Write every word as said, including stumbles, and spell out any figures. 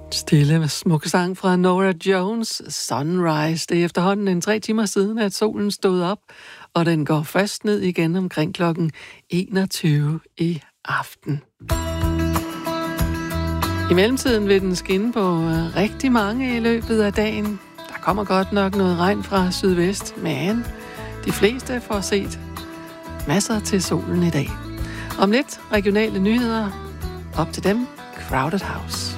Stille med smukke sang fra Norah Jones, Sunrise. Det er efterhånden en tre timer siden, at solen stod op, og den går først ned igen omkring klokken enogtyve i aften. I mellemtiden vil den skinne på rigtig mange i løbet af dagen. Der kommer godt nok noget regn fra sydvest, men de fleste får set masser til solen i dag. Om lidt regionale nyheder. Op til dem, Crowded House.